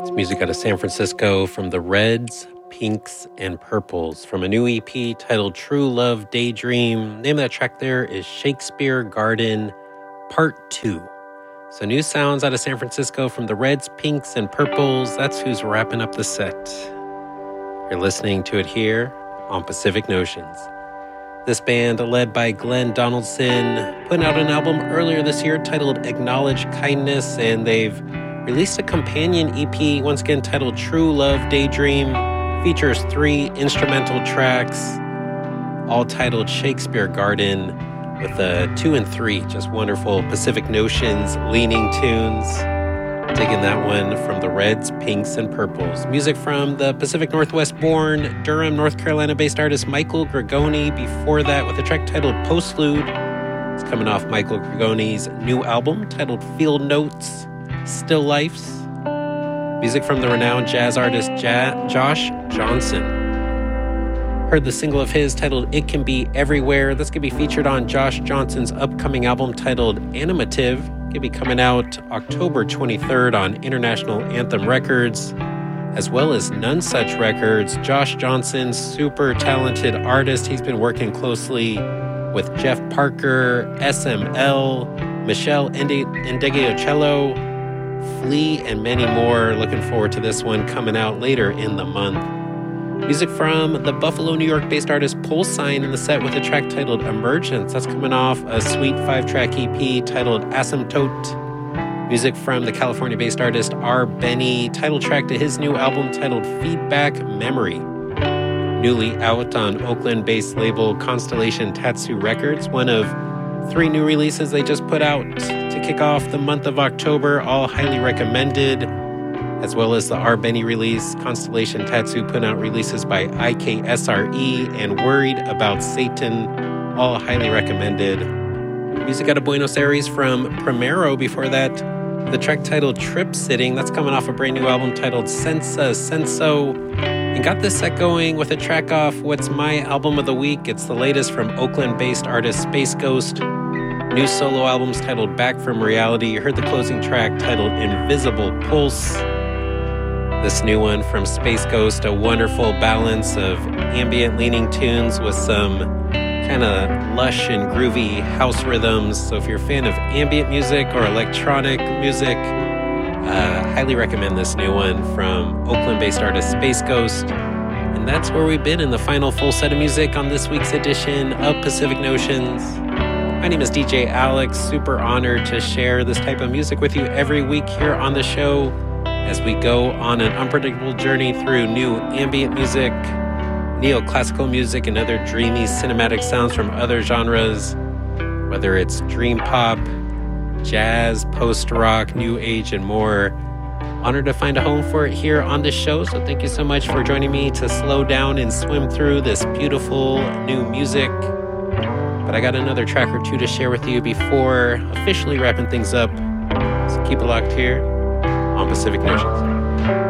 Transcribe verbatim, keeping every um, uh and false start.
It's music out of San Francisco from the Reds, Pinks, and Purples from a new E P titled True Love Daydream. Name of that track there is Shakespeare Garden Part two. So new sounds out of San Francisco from the Reds, Pinks, and Purples. That's who's wrapping up the set. You're listening to it here on Pacific Notions. This band, led by Glenn Donaldson, put out an album earlier this year titled Acknowledge Kindness, and they've released a companion E P, once again titled True Love Daydream. Features three instrumental tracks, all titled Shakespeare Garden, with a two and three, just wonderful Pacific Notions leaning tunes. Digging that one from the Reds, Pinks, and Purples. Music from the Pacific Northwest-born, Durham, North Carolina-based artist Michael Gregoni. Before that, with a track titled Postlude. It's coming off Michael Gregoni's new album titled Field Notes, Still Lifes. Music from the renowned jazz artist ja- Josh Johnson. Heard the single of his titled It Can Be Everywhere. That's going to be featured on Josh Johnson's upcoming album titled Animative. Going to be coming out October twenty-third on International Anthem Records, as well as None Such Records. Josh Johnson, super talented artist. He's been working closely with Jeff Parker, S M L, Michelle Ndegeocello, Flea, and many more. Looking forward to this one coming out later in the month. Music from the Buffalo, New York-based artist Pole Sign in the set with a track titled Emergence. That's coming off a sweet five-track E P titled Asymptote. Music from the California-based artist R. Benny, title track to his new album titled Feedback Memory. Newly out on Oakland-based label Constellation Tattoo Records, one of three new releases they just put out to kick off the month of October, all highly recommended. As well as the R. Benny release, Constellation Tattoo put out releases by I K S R E and Worried About Satan, all highly recommended. Music out of Buenos Aires from Primero. Before that, the track titled Trip Sitting. That's coming off a brand new album titled Sensa Senso. And got this set going with a track off what's my album of the week. It's the latest from Oakland-based artist Space Ghost. New solo albums titled Back From Reality. You heard the closing track titled Invisible Pulse. This new one from Space Ghost, a wonderful balance of ambient leaning tunes with some kind of lush and groovy house rhythms. So if you're a fan of ambient music or electronic music, uh, highly recommend this new one from Oakland-based artist Space Ghost. And that's where we've been in the final full set of music on this week's edition of Pacific Notions. My name is D J Alex. Super honored to share this type of music with you every week here on the show, as we go on an unpredictable journey through new ambient music, neoclassical music, and other dreamy cinematic sounds from other genres, whether it's dream pop, jazz, post-rock, new age, and more. Honored to find a home for it here on the show, so thank you so much for joining me to slow down and swim through this beautiful new music. But I got another track or two to share with you before officially wrapping things up, so keep it locked here on Pacific Notions.